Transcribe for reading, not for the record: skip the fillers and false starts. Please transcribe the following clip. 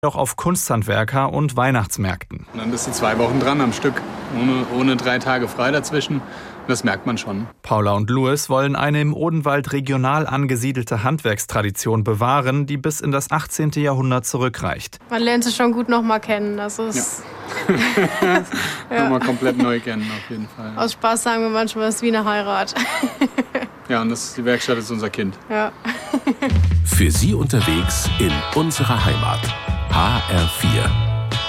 auch auf Kunsthandwerker und Weihnachtsmärkten. Und dann bist du 2 Wochen dran am Stück, ohne 3 Tage frei dazwischen. Das merkt man schon. Paula und Louis wollen eine im Odenwald regional angesiedelte Handwerkstradition bewahren, die bis in das 18. Jahrhundert zurückreicht. Man lernt sie schon gut noch mal kennen. Das ist Kann man komplett neu kennen, auf jeden Fall. Aus Spaß sagen wir manchmal, es ist wie eine Heirat. Ja, und die Werkstatt ist unser Kind. Ja. Für Sie unterwegs in unserer Heimat. HR4.